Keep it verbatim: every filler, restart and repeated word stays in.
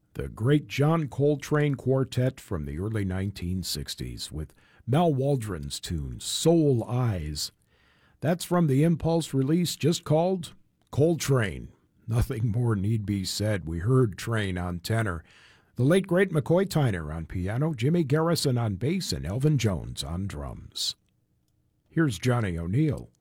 the great John Coltrane Quartet from the early nineteen sixties with Mal Waldron's tune, Soul Eyes. That's from the Impulse release just called Coltrane. Nothing more need be said. We heard Train on tenor, the late great McCoy Tyner on piano, Jimmy Garrison on bass, and Elvin Jones on drums. Here's Johnny O'Neill.